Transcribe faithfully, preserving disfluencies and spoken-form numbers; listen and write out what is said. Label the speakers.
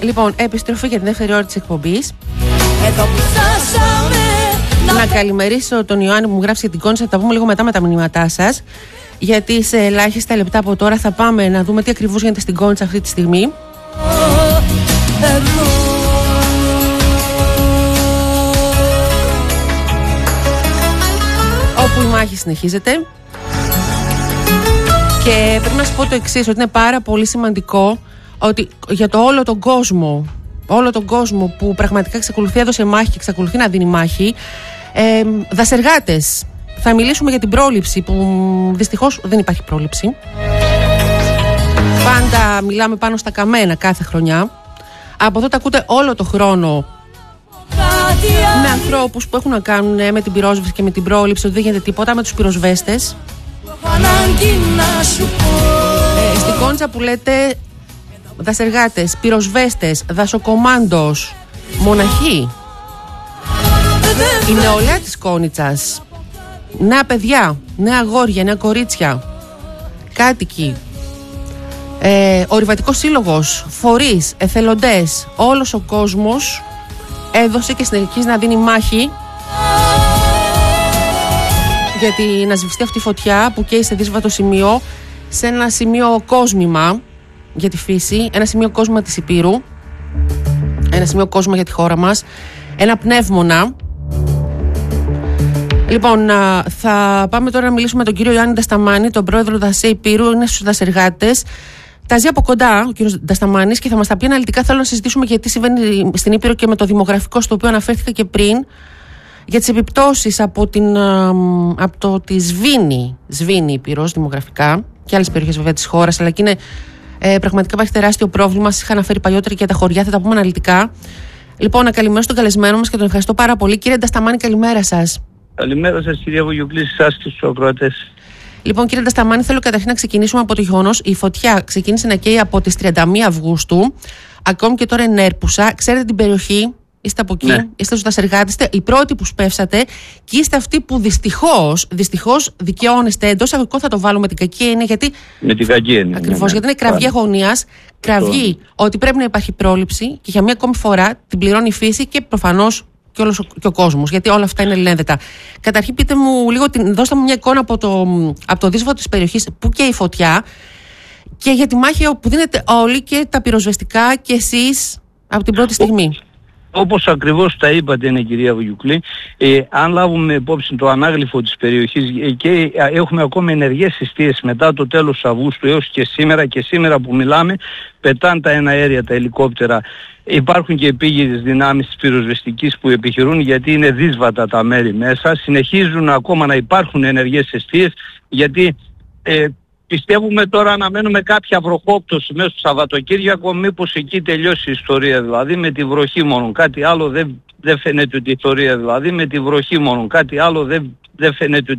Speaker 1: Λοιπόν, επιστροφή για την δεύτερη ώρα της εκπομπής.
Speaker 2: Εδώ που φτάσαμε.
Speaker 1: Να καλημερίσω τον Ιωάννη που μου γράψει για την Κόντσα. Θα τα πούμε λίγο μετά με τα μηνύματά σας. Γιατί σε ελάχιστα λεπτά από τώρα θα πάμε να δούμε τι ακριβώς γίνεται στην Κόντσα αυτή τη στιγμή.
Speaker 2: Εδώ.
Speaker 1: Όπου η μάχη συνεχίζεται. Και πρέπει να σου πω το εξής, ότι είναι πάρα πολύ σημαντικό ότι για το όλο τον κόσμο, όλο τον κόσμο που πραγματικά εξακολουθεί έδωσε μάχη και εξακολουθεί να δίνει μάχη, ε, δασεργάτες. Θα μιλήσουμε για την πρόληψη που δυστυχώς δεν υπάρχει πρόληψη. Πάντα μιλάμε πάνω στα καμένα κάθε χρονιά. Από εδώ τα ακούτε όλο το χρόνο με ανθρώπους που έχουν να κάνουν με την πυρόσβεση και με την πρόληψη, ότι δεν γίνεται τίποτα, με τους πυροσβέστες. Ε, στην Κόντσα που λέτε δασεργάτες, πυροσβέστες, δασοκομάντος, μοναχοί, η νεολαία της Κόνιτσας, νέα παιδιά, νέα αγόρια, νέα κορίτσια, κάτοικοι, ε, ορειβατικός σύλλογος, φορείς, εθελοντές, όλος ο κόσμος έδωσε και συνεχίζει να δίνει μάχη γιατί να σβηστεί αυτή η φωτιά που καίει σε δύσβατο σημείο, σε ένα σημείο κόσμημα για τη φύση, ένα σημείο κόσμημα της Υπήρου, ένα σημείο κόσμημα για τη χώρα μας, ένα πνεύμονα. Λοιπόν, θα πάμε τώρα να μιλήσουμε με τον κύριο Ιωάννη Ντασταμάνη, τον πρόεδρο ΔΑΣΕ Υπήρου, είναι στους δασεργάτες. Τα ζει από κοντά ο κύριος Ντασταμάνης και θα μας τα πει αναλυτικά. Θέλω να συζητήσουμε για τι συμβαίνει στην Ήπειρο και με το δημογραφικό στο οποίο αναφέρθηκα και πριν, για τις επιπτώσεις από, την, από το ότι σβήνει, σβήνει η Ήπειρος δημογραφικά και άλλες περιοχές βέβαια της χώρας, αλλά και είναι ε, πραγματικά υπάρχει τεράστιο πρόβλημα. Σας είχα αναφέρει παλιότερα και για τα χωριά, θα τα πούμε αναλυτικά. Λοιπόν, να καλημερώσω τον καλεσμένο μας και τον ευχαριστώ πάρα πολύ. Κύριε Ντασταμάνη, καλημέρα σας.
Speaker 3: Καλημέρα σας, κυρία Βογιουκλή, σας και στους ακροατές.
Speaker 1: Λοιπόν, κύριε Ντασταμάνη, θέλω καταρχήν να ξεκινήσουμε από το γεγονός. Η φωτιά ξεκίνησε να καίει από τις τριάντα μία Αυγούστου, ακόμη και τώρα ενέρπουσα. Ξέρετε την περιοχή, είστε από εκεί, ναι. Είστε στους δασεργάτες, είστε οι πρώτοι που σπεύσατε και είστε αυτοί που δυστυχώς, δυστυχώς δικαιώνεστε. Εντός αγωγικών θα το βάλουμε με την κακή έννοια, γιατί.
Speaker 3: Με την κακή έννοια.
Speaker 1: Ακριβώς,
Speaker 3: ναι, ναι,
Speaker 1: γιατί είναι κραυγή αγωνίας, κραυγή ότι πρέπει να υπάρχει πρόληψη και για μία ακόμη φορά την πληρώνει η φύση και προφανώς και όλος ο, και ο κόσμος, γιατί όλα αυτά είναι ελληνέδετα. Καταρχήν, πείτε μου λίγο, δώστε μου μια εικόνα από το, από το δύσβατο της περιοχής που και η φωτιά και για τη μάχη που δίνετε όλοι και τα πυροσβεστικά και εσείς από την πρώτη στιγμή.
Speaker 3: Όπως ακριβώς τα είπατε, είναι, κυρία Βογιουκλή, ε, αν λάβουμε υπόψη το ανάγλυφο της περιοχής ε, και έχουμε ακόμα ενεργές συστήσεις μετά το τέλος Αυγούστου έως και σήμερα, και σήμερα που μιλάμε πετάνε τα εναέρια, τα ελικόπτερα. Υπάρχουν και επίγειες δυνάμεις της πυροσβεστικής που επιχειρούν, γιατί είναι δύσβατα τα μέρη μέσα. Συνεχίζουν ακόμα να υπάρχουν ενεργές αιστείες, γιατί ε, πιστεύουμε τώρα αναμένουμε κάποια βροχόπτωση μέσα στο Σαββατοκύριακο, μήπως εκεί τελειώσει η ιστορία, δηλαδή με τη βροχή μόνο. Κάτι άλλο δεν, δεν φαίνεται ότι η ιστορία, δηλαδή με τη βροχή μόνο. Κάτι άλλο δεν, δεν φαίνεται ότι